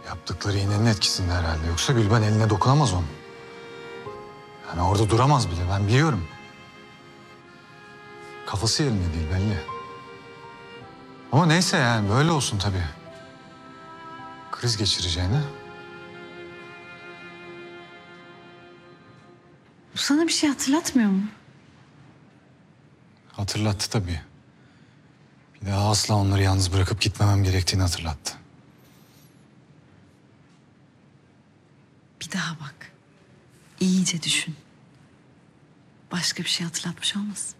Yaptıkları iğnenin etkisinde herhalde. Yoksa Gülben eline dokunamaz onun. Yani orada duramaz bile, ben biliyorum. Kafası yerinde değil belli. Ama neyse yani böyle olsun tabii. Kriz geçireceğine. Bu sana bir şey hatırlatmıyor mu? Hatırlattı tabii. Bir daha asla onları yalnız bırakıp gitmemem gerektiğini hatırlattı. Bir daha bak. İyice düşün. Başka bir şey hatırlatmış olmasın?